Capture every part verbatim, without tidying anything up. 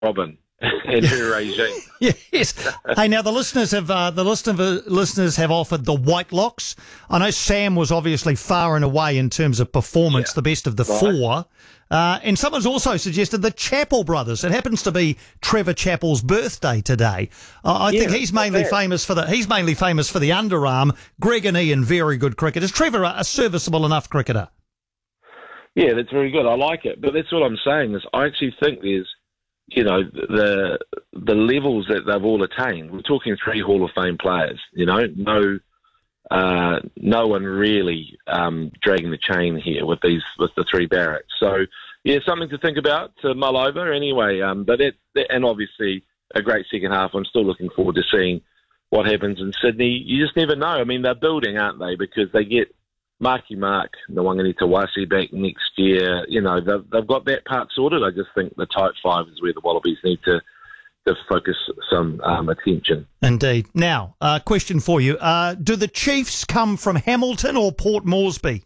Robin and her regime. Yes. Hey, now the listeners have uh, the listener, listeners have offered the Whitelocks. I know Sam was obviously far and away in terms of performance, Yeah. the best of the Right. four. Uh, and someone's also suggested the Chappell brothers. It happens to be Trevor Chappell's birthday today. Uh, I Yeah, think he's not mainly bad. famous for the he's mainly famous for the underarm. Greg and Ian, very good cricketers. Trevor, a, a serviceable enough cricketer. Yeah, that's very good. I like it. But that's what I'm saying is I actually think there's, you know, the the levels that they've all attained. We're talking three Hall of Fame players, you know, no uh, no one really um, dragging the chain here with these with the three Barretts. So, yeah, something to think about, to mull over anyway. Um, but it, and obviously a great second half. I'm still looking forward to seeing what happens in Sydney. You just never know. I mean, they're building, aren't they? Because they get Marky Mark, Nwangani Tawasi back next year. You know, they've, they've got that part sorted. I just think the type five is where the Wallabies need to, to focus some um, attention. Indeed. Now, uh, question for you. Uh, do the Chiefs come from Hamilton or Port Moresby?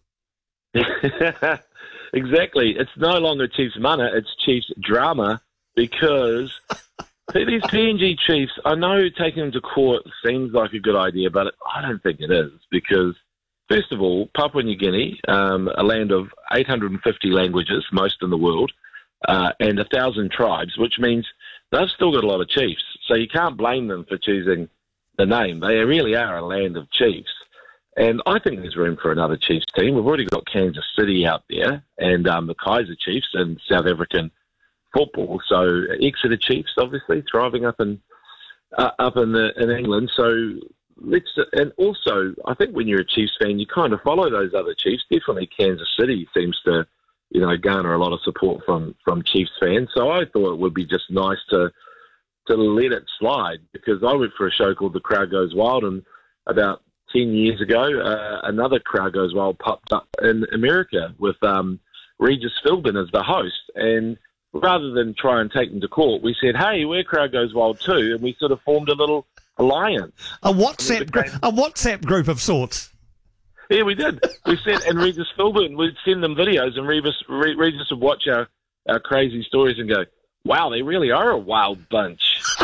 Exactly. It's no longer Chiefs Mana, it's Chiefs drama, because these P N G Chiefs, I know taking them to court seems like a good idea, but I don't think it is, because first of all, Papua New Guinea, um, a land of eight hundred fifty languages, most in the world, uh, and one thousand tribes, which means they've still got a lot of chiefs. So you can't blame them for choosing the name. They really are a land of chiefs. And I think there's room for another Chiefs team. We've already got Kansas City out there and um, the Kaiser Chiefs and South African football. So Exeter Chiefs, obviously, thriving up in uh, up in, the, in England. So let's, and also, I think when you're a Chiefs fan, you kind of follow those other Chiefs. Definitely Kansas City seems to, you know, garner a lot of support from, from Chiefs fans. So I thought it would be just nice to to let it slide, because I went for a show called The Crowd Goes Wild, and about ten years ago, uh, another Crowd Goes Wild popped up in America with um, Regis Philbin as the host. And rather than try and take them to court, we said, hey, we're Crowd Goes Wild too, and we sort of formed a little alliance. A WhatsApp, gr- became- a WhatsApp group of sorts. Yeah, we did. We said, and Regis Philbin, we'd send them videos, and Regis, Re- Regis would watch our, our crazy stories and go, wow, they really are a wild bunch.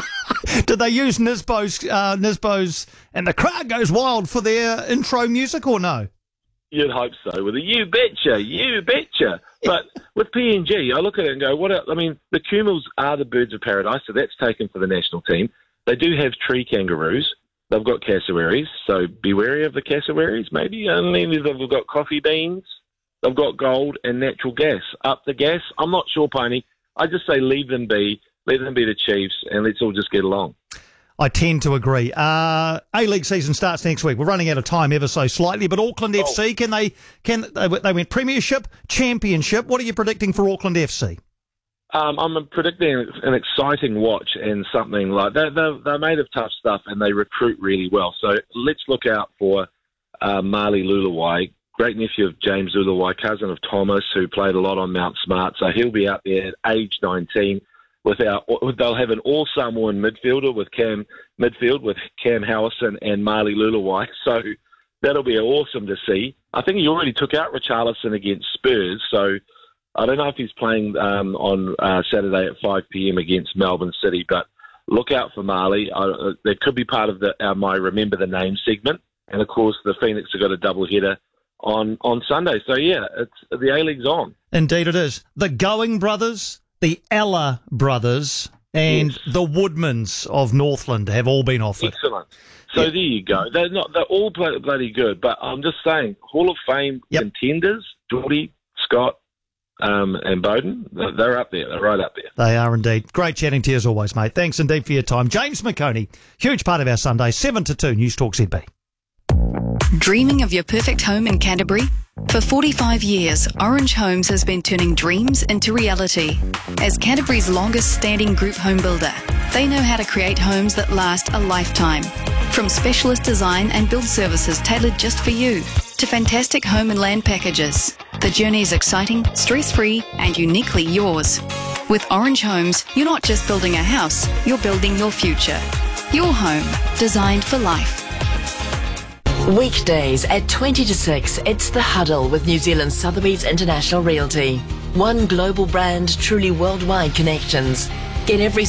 Did they use Nisbo's, uh, Nisbo's and The Crowd Goes Wild for their intro music, or no? You'd hope so. With a you betcha, you betcha. But with P N G, I look at it and go, what? A, I mean, the Kumals are the birds of paradise, so that's taken for the national team. They do have tree kangaroos. They've got cassowaries, so be wary of the cassowaries, maybe. And then they've got coffee beans. They've got gold and natural gas. Up the gas? I'm not sure, Piney. I just say leave them be. Let them be the Chiefs, and let's all just get along. I tend to agree. Uh, A-League season starts next week. We're running out of time ever so slightly, but Auckland Oh. F C, can they, can they, they went Premiership, Championship. What are you predicting for Auckland F C? Um, I'm predicting an exciting watch and something like that. They're, they're made of tough stuff, and they recruit really well. So let's look out for uh, Marley Luluwai, great nephew of James Luluwai, cousin of Thomas, who played a lot on Mount Smart. So he'll be out there at age nineteen. With our, they'll have an all-Samoan midfielder with Cam midfield with Cam Howison and Marley Luluwai. So that'll be awesome to see. I think he already took out Richarlison against Spurs. So I don't know if he's playing um, on uh, Saturday at five p.m. against Melbourne City, but look out for Marley. Uh, that could be part of the, uh, my Remember the Name segment. And, of course, the Phoenix have got a double-header on, on Sunday. So, yeah, it's the A-League's on. Indeed it is. The Going brothers, the Ella brothers, and Yes. the Woodmans of Northland have all been offered. Excellent. So Yeah. there you go. They're not. They're all blo- bloody good. But I'm just saying, Hall of Fame Yep. contenders: Geordie, Scott, um, and Bowden. They're, they're up there. They're right up there. They are indeed. Great chatting to you as always, mate. Thanks indeed for your time. James McConey, huge part of our Sunday, seven to two, News Talk Z B. Dreaming of your perfect home in Canterbury? For forty-five years, Orange Homes has been turning dreams into reality. As Canterbury's longest standing group home builder, they know how to create homes that last a lifetime. From specialist design and build services tailored just for you, to fantastic home and land packages, the journey is exciting, stress-free, and uniquely yours. With Orange Homes, you're not just building a house, you're building your future. Your home, designed for life. Weekdays at twenty to six, it's The Huddle with New Zealand Sotheby's International Realty. One global brand, truly worldwide connections. Get every